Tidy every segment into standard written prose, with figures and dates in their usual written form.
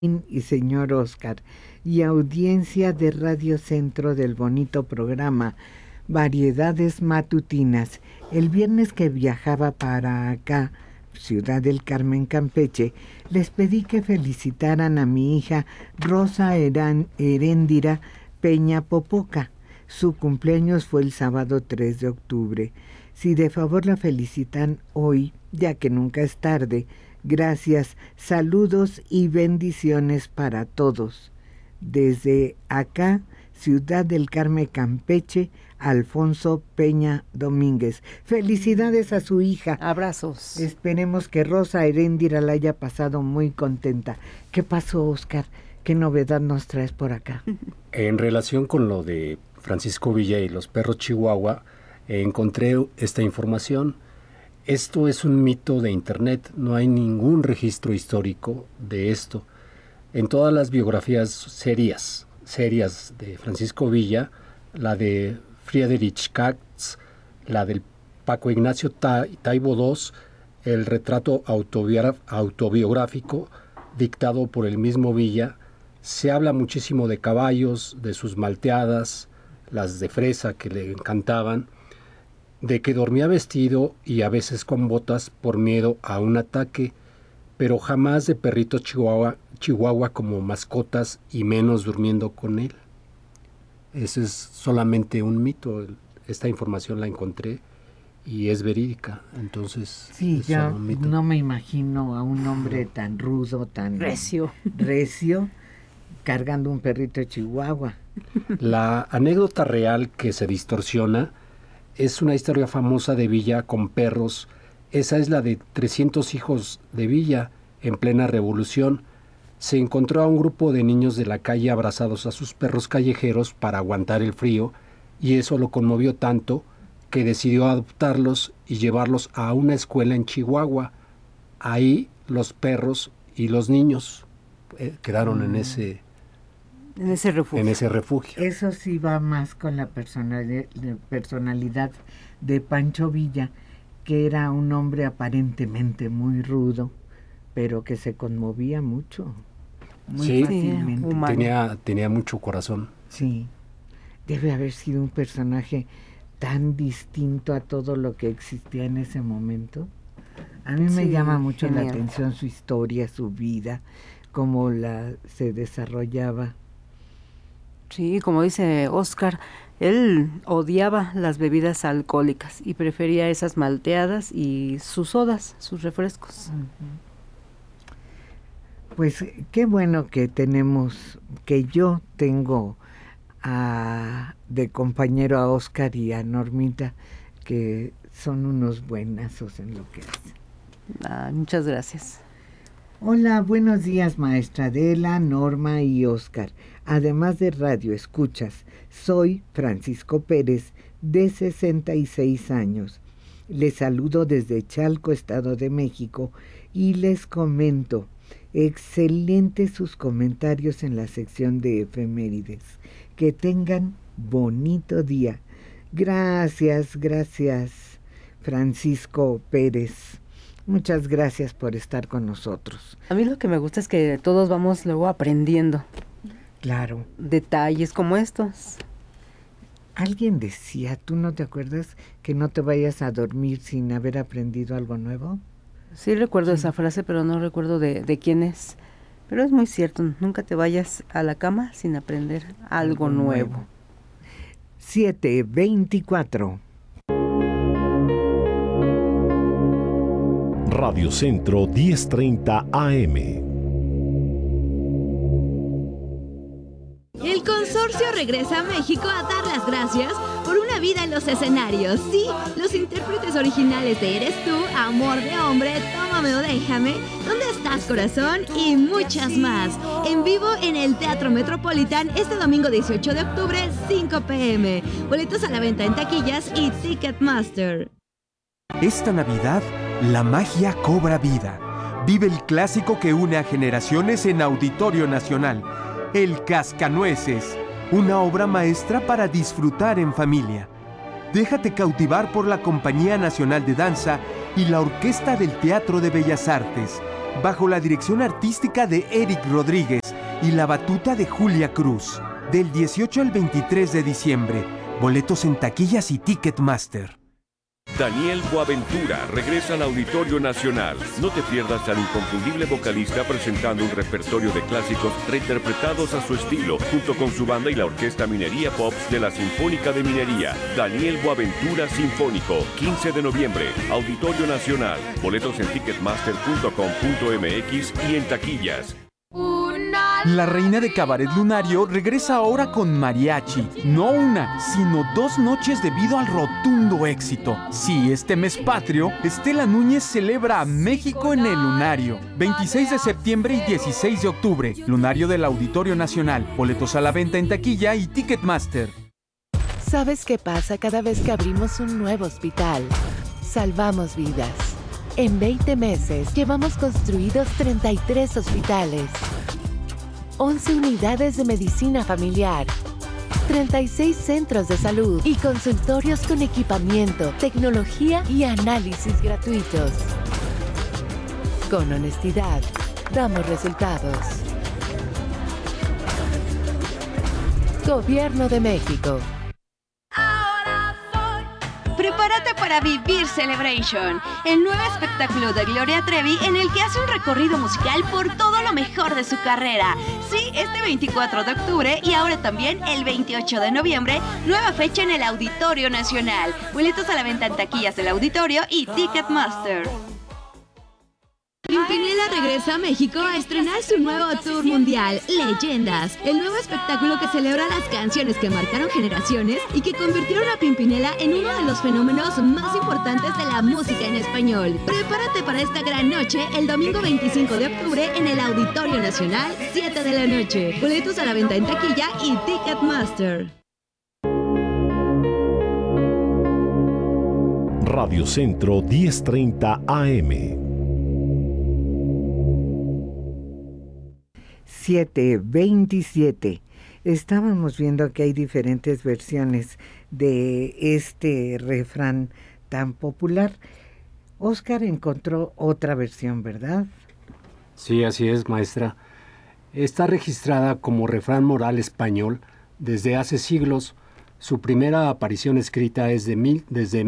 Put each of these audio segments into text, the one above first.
y señor Oscar, y audiencia de Radio Centro del bonito programa Variedades Matutinas. El viernes que viajaba para acá, Ciudad del Carmen, Campeche, les pedí que felicitaran a mi hija Rosa Heréndira Peña Popoca. Su cumpleaños fue el sábado 3 de octubre. Si de favor la felicitan hoy, ya que nunca es tarde, gracias, saludos y bendiciones para todos. Desde acá, Ciudad del Carmen, Campeche, Alfonso Peña Domínguez. Felicidades a su hija. Abrazos. Esperemos que Rosa Heréndira la haya pasado muy contenta. ¿Qué pasó, Oscar? ¿Qué novedad nos traes por acá? En relación con lo de Francisco Villa y los perros chihuahua, encontré esta información. Esto es un mito de internet, no hay ningún registro histórico de esto. En todas las biografías serias de Francisco Villa, la de Friedrich Katz, la del Paco Ignacio Taibo II, el retrato autobiográfico dictado por el mismo Villa, se habla muchísimo de caballos, de sus malteadas, las de fresa que le encantaban, de que dormía vestido y a veces con botas por miedo a un ataque, pero jamás de perritos chihuahua como mascotas y menos durmiendo con él. Ese es solamente un mito. Esta información la encontré y es verídica, entonces sí, ya no me imagino a un hombre tan rudo, tan recio, cargando un perrito chihuahua. La anécdota real que se distorsiona es una historia famosa de Villa con perros. Esa es la de 300 hijos de Villa en plena revolución. Se encontró a un grupo de niños de la calle abrazados a sus perros callejeros para aguantar el frío, y eso lo conmovió tanto que decidió adoptarlos y llevarlos a una escuela en Chihuahua. Ahí los perros y los niños quedaron en ese refugio. Eso sí va más con la personalidad de Pancho Villa, que era un hombre aparentemente muy rudo, pero que se conmovía mucho, muy fácilmente. Tenía mucho corazón. Sí, debe haber sido un personaje tan distinto a todo lo que existía en ese momento. A mí me llama mucho la atención su historia, su vida, cómo se desarrollaba. Sí, como dice Oscar, él odiaba las bebidas alcohólicas y prefería esas malteadas y sus sodas, sus refrescos. Pues qué bueno que yo tengo de compañero a Oscar y a Normita, que son unos buenazos en lo que hacen. Muchas gracias. Hola, buenos días, maestra Adela, Norma y Oscar. Además de radio escuchas, soy Francisco Pérez, de 66 años. Les saludo desde Chalco, Estado de México, y les comento, excelentes sus comentarios en la sección de efemérides. Que tengan bonito día. Gracias, Francisco Pérez. Muchas gracias por estar con nosotros. A mí lo que me gusta es que todos vamos luego aprendiendo. Claro. Detalles como estos. Alguien decía, ¿tú no te acuerdas que no te vayas a dormir sin haber aprendido algo nuevo? Sí recuerdo esa frase, pero no recuerdo de quién es. Pero es muy cierto, nunca te vayas a la cama sin aprender algo nuevo. 7:24. Radio Centro 1030 AM. El consorcio regresa a México a dar las gracias por una vida en los escenarios. Sí, los intérpretes originales de Eres Tú, Amor de Hombre, Tómame o Déjame, ¿Dónde estás, corazón? Y muchas más. En vivo en el Teatro Metropolitan este domingo 18 de octubre, 5 p.m. Boletos a la venta en taquillas y Ticketmaster. Esta Navidad, la magia cobra vida. Vive el clásico que une a generaciones en Auditorio Nacional. El Cascanueces, una obra maestra para disfrutar en familia. Déjate cautivar por la Compañía Nacional de Danza y la Orquesta del Teatro de Bellas Artes. bajo la dirección artística de Eric Rodríguez y la batuta de Julia Cruz. Del 18 al 23 de diciembre. Boletos en taquillas y Ticketmaster. Daniel Boaventura regresa al Auditorio Nacional. No te pierdas al inconfundible vocalista presentando un repertorio de clásicos reinterpretados a su estilo, junto con su banda y la Orquesta Minería Pops de la Sinfónica de Minería. Daniel Boaventura Sinfónico, 15 de noviembre, Auditorio Nacional. Boletos en ticketmaster.com.mx y en taquillas. La reina de Cabaret Lunario regresa ahora con mariachi. No una, sino 2 noches debido al rotundo éxito. Sí, este mes patrio, Estela Núñez celebra a México en el Lunario. 26 de septiembre y 16 de octubre. Lunario del Auditorio Nacional. Boletos a la venta en taquilla y Ticketmaster. ¿Sabes qué pasa cada vez que abrimos un nuevo hospital? Salvamos vidas. En 20 meses llevamos construidos 33 hospitales, 11 unidades de medicina familiar, 36 centros de salud y consultorios con equipamiento, tecnología y análisis gratuitos. Con honestidad, damos resultados. Gobierno de México. Prepárate para vivir Celebration, el nuevo espectáculo de Gloria Trevi en el que hace un recorrido musical por todo lo mejor de su carrera. Sí, este 24 de octubre y ahora también el 28 de noviembre, nueva fecha en el Auditorio Nacional. Boletos a la venta en taquillas del auditorio y Ticketmaster. Pimpinela regresa a México a estrenar su nuevo tour mundial, Leyendas, el nuevo espectáculo que celebra las canciones que marcaron generaciones y que convirtieron a Pimpinela en uno de los fenómenos más importantes de la música en español. Prepárate para esta gran noche el domingo 25 de octubre en el Auditorio Nacional, 7 de la noche. Boletos a la venta en taquilla y Ticketmaster. Radio Centro 1030 AM. 7:27. Estábamos viendo que hay diferentes versiones de este refrán tan popular. Óscar encontró otra versión, ¿verdad? Sí, así es, maestra. Está registrada como refrán moral español desde hace siglos. Su primera aparición escrita es desde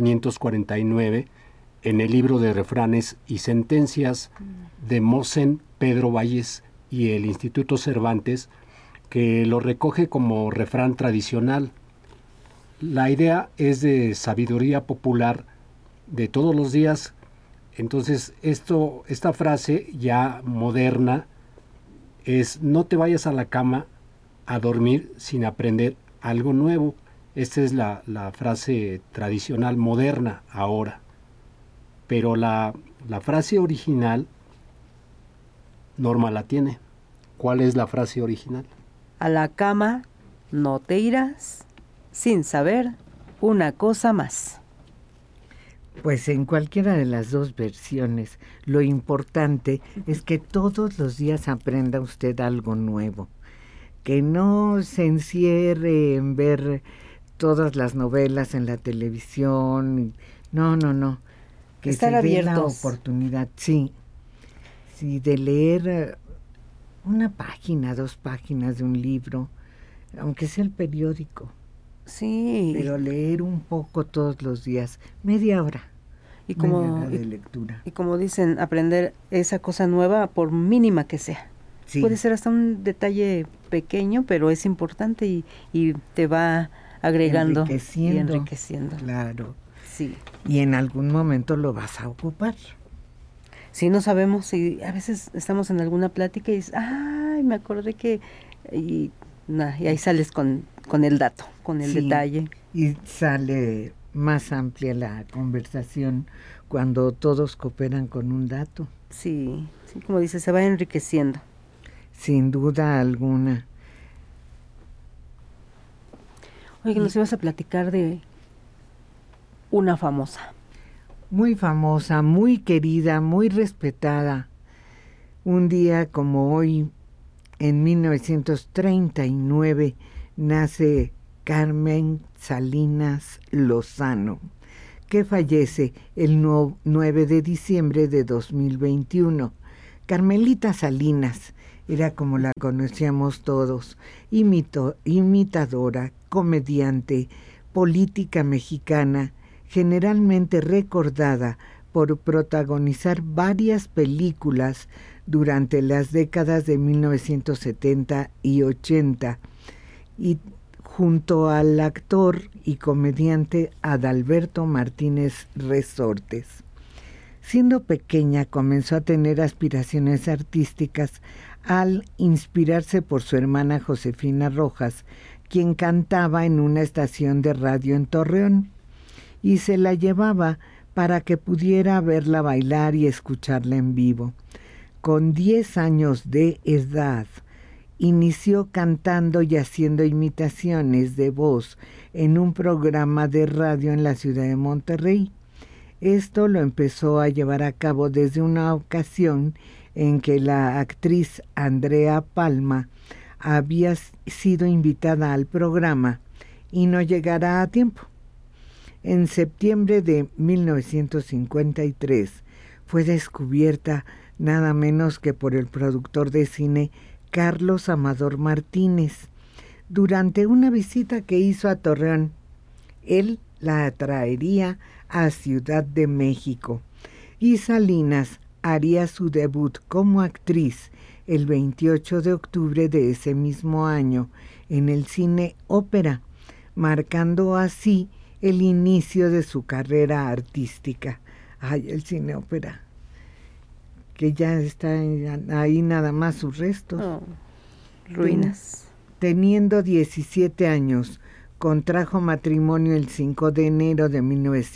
1549 en el libro de refranes y sentencias de Mosén Pedro Valles y el Instituto Cervantes, que lo recoge como refrán tradicional. La idea es de sabiduría popular de todos los días. Entonces, esta frase ya moderna es: no te vayas a la cama a dormir sin aprender algo nuevo. Esta es la frase tradicional moderna ahora. Pero la frase original, Norma la tiene. ¿Cuál es la frase original? A la cama no te irás sin saber una cosa más. Pues en cualquiera de las dos versiones, lo importante es que todos los días aprenda usted algo nuevo. Que no se encierre en ver todas las novelas en la televisión. No. Que estar se dé abiertos. la oportunidad, sí, de leer una página, 2 páginas de un libro, aunque sea el periódico. Sí. Pero leer un poco todos los días, media hora. Y como, media hora de lectura. Y como dicen, aprender esa cosa nueva por mínima que sea. Sí. Puede ser hasta un detalle pequeño, pero es importante y te va agregando y enriqueciendo. Claro. Sí. Y en algún momento lo vas a ocupar. Sí, no sabemos si a veces estamos en alguna plática y dices, ay, me acordé que... Y ahí sales con el dato, con el detalle. Y sale más amplia la conversación cuando todos cooperan con un dato. Sí, como dices, se va enriqueciendo. Sin duda alguna. Oye, nos ibas a platicar de una famosa. Muy famosa, muy querida, muy respetada. Un día como hoy, en 1939, nace Carmen Salinas Lozano, que fallece el 9 de diciembre de 2021. Carmelita Salinas era como la conocíamos todos, imitadora, comediante, política mexicana, generalmente recordada por protagonizar varias películas durante las décadas de 1970 y 80, y junto al actor y comediante Adalberto Martínez Resortes. Siendo pequeña comenzó a tener aspiraciones artísticas al inspirarse por su hermana Josefina Rojas, quien cantaba en una estación de radio en Torreón, y se la llevaba para que pudiera verla bailar y escucharla en vivo. Con 10 años de edad, inició cantando y haciendo imitaciones de voz en un programa de radio en la ciudad de Monterrey. Esto lo empezó a llevar a cabo desde una ocasión en que la actriz Andrea Palma había sido invitada al programa y no llegara a tiempo. En septiembre de 1953 fue descubierta nada menos que por el productor de cine Carlos Amador Martínez durante una visita que hizo a Torreón. Él la atraería a Ciudad de México y Salinas haría su debut como actriz el 28 de octubre de ese mismo año en el cine Ópera, marcando así el inicio de su carrera artística. Ay, el cine Ópera, que ya está ahí nada más sus restos. Oh, ruinas. Teniendo 17 años, contrajo matrimonio el 5 de enero de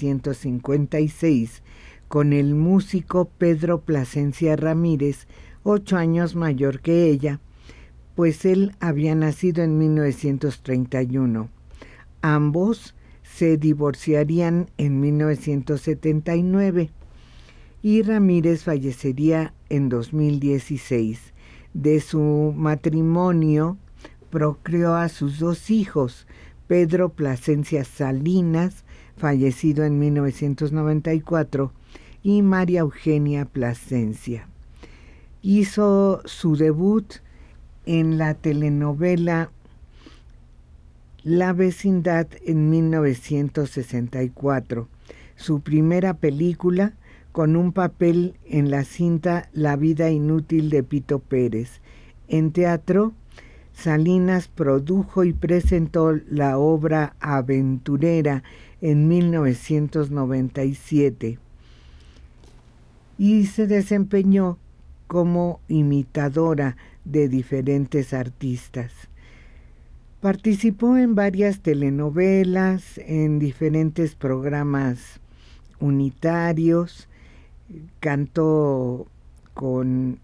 1956 con el músico Pedro Plasencia Ramírez, 8 años mayor que ella, pues él había nacido en 1931. Ambos se divorciarían en 1979 y Ramírez fallecería en 2016. De su matrimonio procreó a sus 2 hijos, Pedro Plasencia Salinas, fallecido en 1994, y María Eugenia Plasencia. Hizo su debut en la telenovela La Vecindad en 1964, su primera película con un papel en la cinta La vida inútil de Pito Pérez. En teatro, Salinas produjo y presentó la obra Aventurera en 1997 y se desempeñó como imitadora de diferentes artistas. Participó en varias telenovelas, en diferentes programas unitarios, cantó con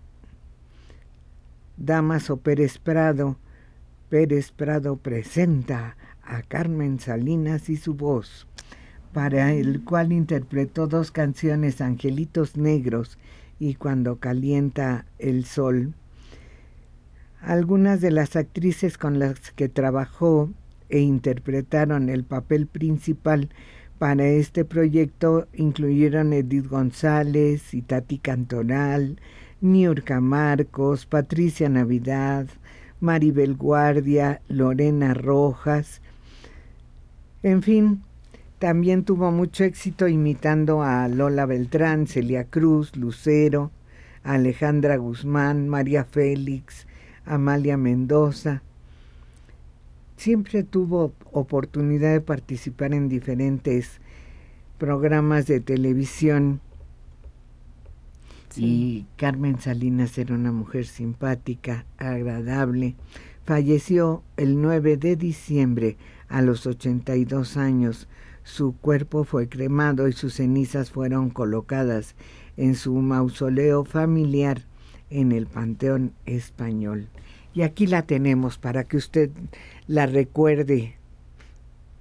Damaso Pérez Prado. Pérez Prado presenta a Carmen Salinas y su voz, para el cual interpretó 2 canciones, Angelitos Negros y Cuando calienta el sol. Algunas de las actrices con las que trabajó e interpretaron el papel principal para este proyecto incluyeron Edith González, Itati Cantoral, Niurka Marcos, Patricia Navidad, Maribel Guardia, Lorena Rojas. En fin, también tuvo mucho éxito imitando a Lola Beltrán, Celia Cruz, Lucero, Alejandra Guzmán, María Félix, Amalia Mendoza. Siempre tuvo oportunidad de participar en diferentes programas de televisión. Sí. Y Carmen Salinas era una mujer simpática, agradable. Falleció el 9 de diciembre a los 82 años. Su cuerpo fue cremado y sus cenizas fueron colocadas en su mausoleo familiar en el Panteón Español. Y aquí la tenemos para que usted la recuerde